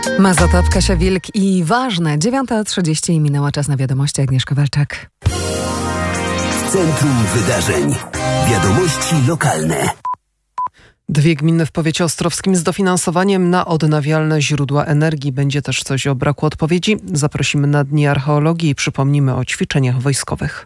Mazotop, Kasia Wilk i ważne 9:30 minęła czas na wiadomości. Agnieszka Walczak. Centrum Wydarzeń. Wiadomości lokalne. 2 gminy w powiecie ostrowskim z dofinansowaniem na odnawialne źródła energii. Będzie też coś o braku odpowiedzi. Zaprosimy na Dni Archeologii i przypomnimy o ćwiczeniach wojskowych.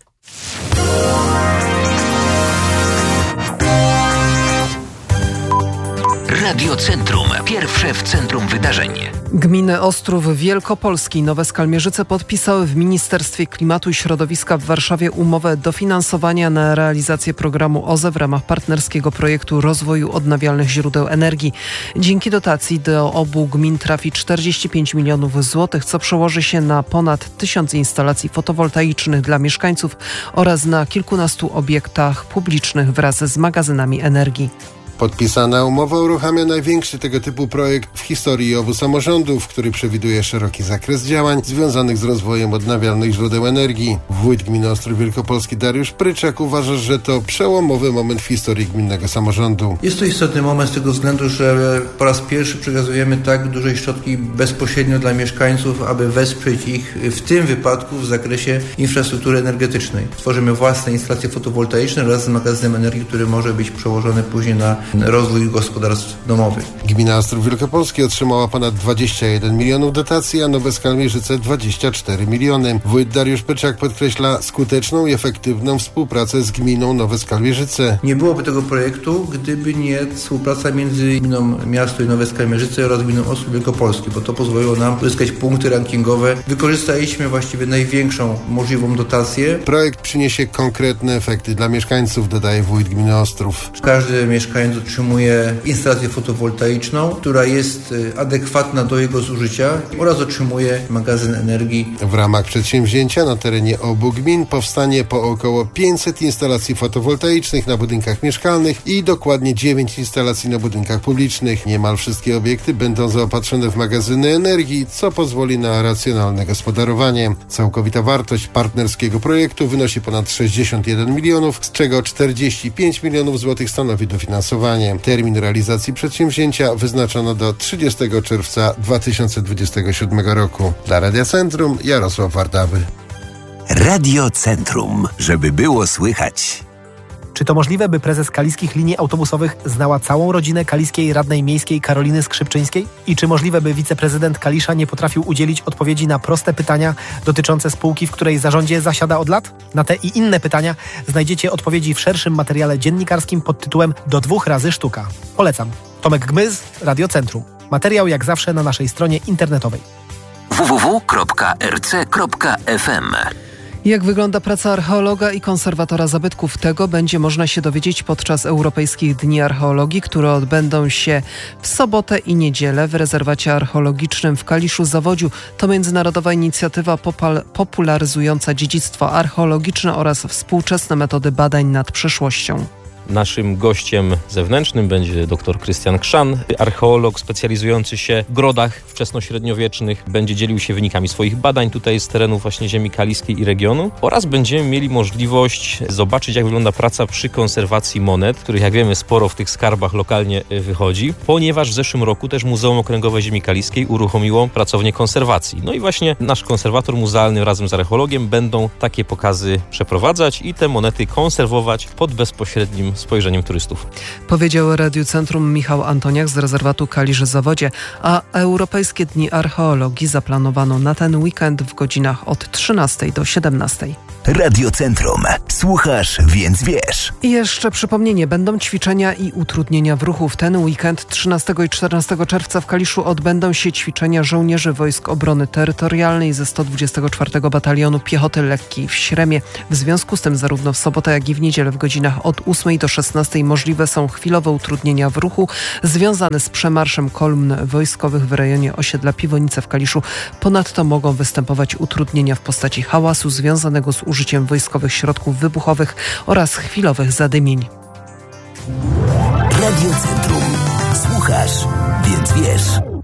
Radio Centrum. Pierwsze w centrum wydarzeń. Gminy Ostrów Wielkopolski i Nowe Skalmierzyce podpisały w Ministerstwie Klimatu i Środowiska w Warszawie umowę dofinansowania na realizację programu OZE w ramach partnerskiego projektu rozwoju odnawialnych źródeł energii. Dzięki dotacji do obu gmin trafi 45 milionów złotych, co przełoży się na ponad 1000 instalacji fotowoltaicznych dla mieszkańców oraz na kilkunastu obiektach publicznych wraz z magazynami energii. Podpisana umowa uruchamia największy tego typu projekt w historii obu samorządów, który przewiduje szeroki zakres działań związanych z rozwojem odnawialnych źródeł energii. Wójt gminy Ostrów Wielkopolski Dariusz Pryczak uważa, że to przełomowy moment w historii gminnego samorządu. Jest to istotny moment z tego względu, że po raz pierwszy przekazujemy tak duże środki bezpośrednio dla mieszkańców, aby wesprzeć ich w tym wypadku w zakresie infrastruktury energetycznej. Tworzymy własne instalacje fotowoltaiczne wraz z magazynem energii, który może być przełożony później na rozwój gospodarstw domowych. Gmina Ostrów Wielkopolski otrzymała ponad 21 milionów dotacji, a Nowe Skalmierzyce 24 miliony. Wójt Dariusz Pryczak podkreśla skuteczną i efektywną współpracę z gminą Nowe Skalmierzyce. Nie byłoby tego projektu, gdyby nie współpraca między gminą Miasto i Nowe Skalmierzyce oraz gminą Ostrów Wielkopolski, bo to pozwoliło nam uzyskać punkty rankingowe. Wykorzystaliśmy właściwie największą możliwą dotację. Projekt przyniesie konkretne efekty dla mieszkańców, dodaje wójt gminy Ostrów. Każdy mieszkaniec otrzymuje instalację fotowoltaiczną, która jest adekwatna do jego zużycia oraz otrzymuje magazyn energii. W ramach przedsięwzięcia na terenie obu gmin powstanie po około 500 instalacji fotowoltaicznych na budynkach mieszkalnych i dokładnie 9 instalacji na budynkach publicznych. Niemal wszystkie obiekty będą zaopatrzone w magazyny energii, co pozwoli na racjonalne gospodarowanie. Całkowita wartość partnerskiego projektu wynosi ponad 61 milionów, z czego 45 milionów złotych stanowi dofinansowanie. Termin realizacji przedsięwzięcia wyznaczono do 30 czerwca 2027 roku. Dla Radia Centrum Jarosław Wardawy. Radio Centrum. Żeby było słychać. Czy to możliwe, by prezes kaliskich linii autobusowych znała całą rodzinę kaliskiej radnej miejskiej Karoliny Skrzypczyńskiej? I czy możliwe, by wiceprezydent Kalisza nie potrafił udzielić odpowiedzi na proste pytania dotyczące spółki, w której zarządzie zasiada od lat? Na te i inne pytania znajdziecie odpowiedzi w szerszym materiale dziennikarskim pod tytułem Do 2 razy sztuka. Polecam. Tomek Gmyz, Radio Centrum. Materiał jak zawsze na naszej stronie internetowej. www.rc.fm. Jak wygląda praca archeologa i konserwatora zabytków? Tego będzie można się dowiedzieć podczas Europejskich Dni Archeologii, które odbędą się w sobotę i niedzielę w rezerwacie archeologicznym w Kaliszu-Zawodziu. To międzynarodowa inicjatywa popularyzująca dziedzictwo archeologiczne oraz współczesne metody badań nad przeszłością. Naszym gościem zewnętrznym będzie dr Krystian Krzan, archeolog specjalizujący się w grodach wczesnośredniowiecznych. Będzie dzielił się wynikami swoich badań tutaj z terenów właśnie ziemi kaliskiej i regionu oraz będziemy mieli możliwość zobaczyć, jak wygląda praca przy konserwacji monet, których jak wiemy sporo w tych skarbach lokalnie wychodzi, ponieważ w zeszłym roku też Muzeum Okręgowe Ziemi Kaliskiej uruchomiło pracownię konserwacji. No i właśnie nasz konserwator muzealny razem z archeologiem będą takie pokazy przeprowadzać i te monety konserwować pod bezpośrednim spojrzeniem turystów. Powiedział Radiu Centrum Michał Antoniak z rezerwatu Kalisz-Zawodzie, a Europejskie Dni Archeologii zaplanowano na ten weekend w godzinach od 13 do 17. Radio Centrum. Słuchasz, więc wiesz. I jeszcze przypomnienie, będą ćwiczenia i utrudnienia w ruchu. W ten weekend 13 i 14 czerwca w Kaliszu odbędą się ćwiczenia żołnierzy Wojsk Obrony Terytorialnej ze 124 Batalionu Piechoty Lekkiej w Śremie. W związku z tym zarówno w sobotę, jak i w niedzielę w godzinach od 8 do 16 możliwe są chwilowe utrudnienia w ruchu związane z przemarszem kolumn wojskowych w rejonie osiedla Piwonice w Kaliszu. Ponadto mogą występować utrudnienia w postaci hałasu związanego z użyciem wojskowych środków wybuchowych oraz chwilowych zadymień. Radio Centrum. Słuchasz, więc wiesz.